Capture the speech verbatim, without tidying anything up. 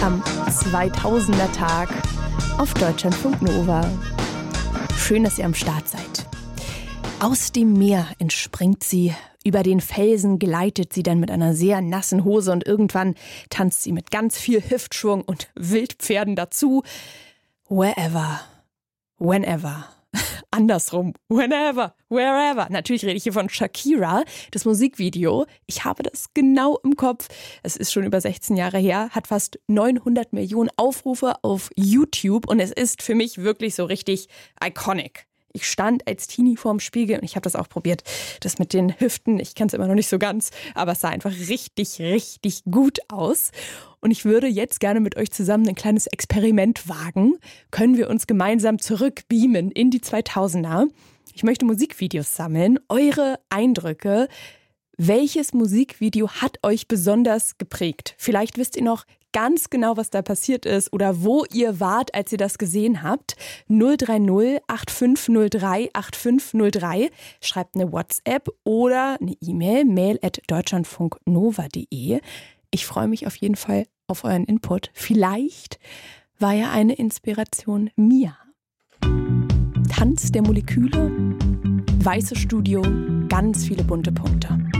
am zweitausender Tag auf Deutschlandfunk Nova. Schön, dass ihr am Start seid. Aus dem Meer entspringt sie, über den Felsen gleitet sie dann mit einer sehr nassen Hose und irgendwann tanzt sie mit ganz viel Hüftschwung und Wildpferden dazu. Wherever, whenever. Andersrum, whenever, wherever. Natürlich rede ich hier von Shakira, das Musikvideo. Ich habe das genau im Kopf. Es ist schon über sechzehn Jahre her, hat fast neunhundert Millionen Aufrufe auf YouTube und es ist für mich wirklich so richtig iconic. Ich stand als Teenie vorm Spiegel und ich habe das auch probiert. Das mit den Hüften, ich kann es immer noch nicht so ganz, aber es sah einfach richtig, richtig gut aus. Und ich würde jetzt gerne mit euch zusammen ein kleines Experiment wagen. Können wir uns gemeinsam zurückbeamen in die zweitausender? Ich möchte Musikvideos sammeln, eure Eindrücke. Welches Musikvideo hat euch besonders geprägt? Vielleicht wisst ihr noch ganz genau, was da passiert ist oder wo ihr wart, als ihr das gesehen habt. null drei null acht fünf null drei acht fünf null drei. Schreibt eine WhatsApp oder eine E-Mail, mail at deutschlandfunknova punkt de. Ich freue mich auf jeden Fall auf euren Input. Vielleicht war ja eine Inspiration Mia. Tanz der Moleküle, weißes Studio, ganz viele bunte Punkte.